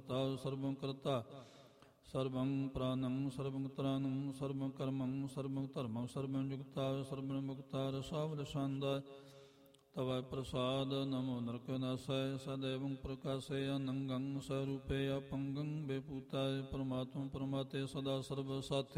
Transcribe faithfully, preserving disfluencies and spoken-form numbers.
ਭਰਤਾ ਸਰਬੰ ਕਰਤਾ ਸਰਬੰ ਪ੍ਰਾਨੰ ਸਰਬੰ ਤਰਾਨੰ ਸਰਬੰ ਕਰਮੰ ਸਰਬੰ ਧਰਮੰ ਸਰਬੰ ਜੁਗਤਾ ਸਰਬੰ ਮੁਕਤਾ ਰਸਾਵ ਰਸਾਂਦਾ ਤਵੈ ਪ੍ਰਸਾਦ ਨਮੋ ਨਰਕ ਨਾਸੈ ਸਦੈਵੰ ਪ੍ਰਕਾਸ਼ੇ ਅਨੰਗੰ ਸਰੂਪੇ ਅਪੰਗੰ ਬੇਪੂਤਾਏ ਪਰਮਾਤਮ ਪਰਮਾਤੇ ਸਦਾ ਸਰਬ ਸਾਥੇ